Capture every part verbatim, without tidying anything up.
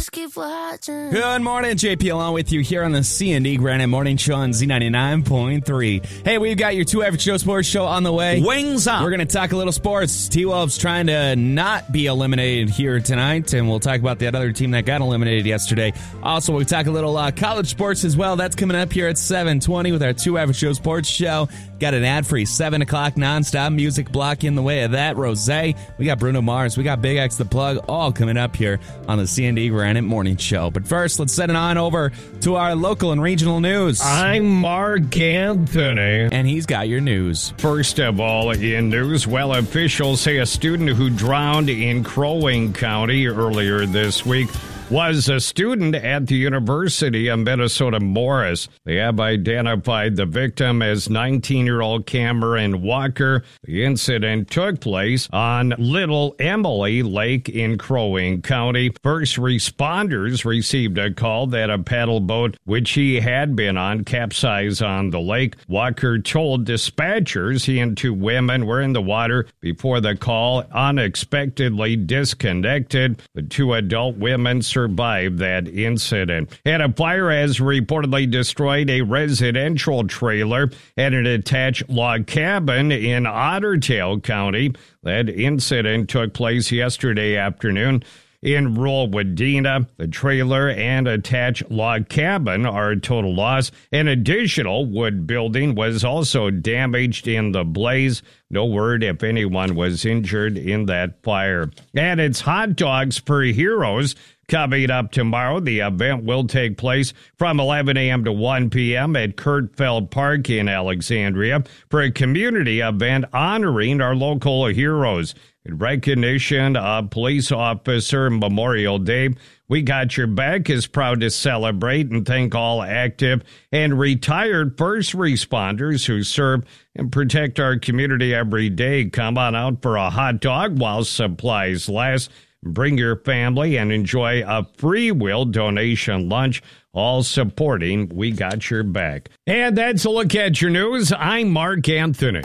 just keep watching. Good morning, J P along with you here on the C and D Granite Morning Show on Z ninety-nine point three. Hey, we've got your two average Joe Sports Show on the way. Wings up. We're going to talk a little sports. T-Wolves trying to not be eliminated here tonight, and we'll talk about that other team that got eliminated yesterday. Also, we'll talk a little uh, college sports as well. That's coming up here at seven twenty with our two average Joe Sports Show. Got an ad-free seven o'clock nonstop music block in the way of that. Rosé. We got Bruno Mars. We got Big X the Plug all coming up here on the C and D Granite Morning Show. But first, let's send it on over to our local and regional news. I'm Mark Anthony. And he's got your news. First of all, in news, well, officials say a student who drowned in Crow Wing County earlier this week was a student at the University of Minnesota Morris. They have identified the victim as nineteen-year-old Cameron Walker. The incident took place on Little Emily Lake in Crow Wing County. First responders received a call that a paddle boat, which he had been on, capsized on the lake. Walker told dispatchers he and two women were in the water before the call unexpectedly disconnected. The two adult women survived that incident. And a fire has reportedly destroyed a residential trailer and an attached log cabin in Ottertail County. That incident took place yesterday afternoon. In rural Wadena, the trailer and attached log cabin are a total loss. An additional wood building was also damaged in the blaze. No word if anyone was injured in that fire. And it's Hot Dogs for Heroes coming up tomorrow. The event will take place from eleven a.m. to one p.m. at Kurtfeld Park in Alexandria for a community event honoring our local heroes. In recognition of Police Officer Memorial Day, We Got Your Back is proud to celebrate and thank all active and retired first responders who serve and protect our community every day. Come on out for a hot dog while supplies last. Bring your family and enjoy a free will donation lunch, all supporting We Got Your Back. And that's a look at your news. I'm Mark Anthony.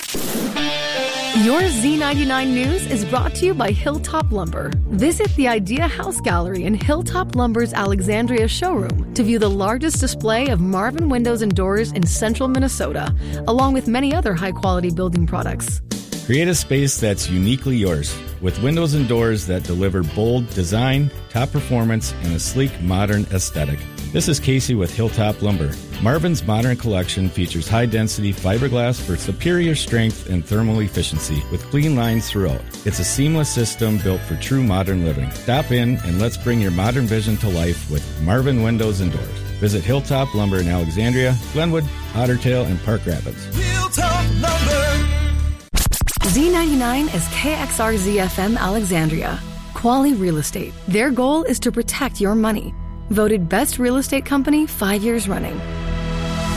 Your Z ninety-nine News is brought to you by Hilltop Lumber. Visit the Idea House Gallery in Hilltop Lumber's Alexandria showroom to view the largest display of Marvin windows and doors in central Minnesota, along with many other high-quality building products. Create a space that's uniquely yours with windows and doors that deliver bold design, top performance, and a sleek, modern aesthetic. This is Casey with Hilltop Lumber. Marvin's modern collection features high-density fiberglass for superior strength and thermal efficiency with clean lines throughout. It's a seamless system built for true modern living. Stop in and let's bring your modern vision to life with Marvin Windows and Doors. Visit Hilltop Lumber in Alexandria, Glenwood, Ottertail, and Park Rapids. Hilltop Lumber. Z ninety-nine is K X R Z F M Alexandria. Quality Real Estate. Their goal is to protect your money. Voted Best Real Estate Company five years running.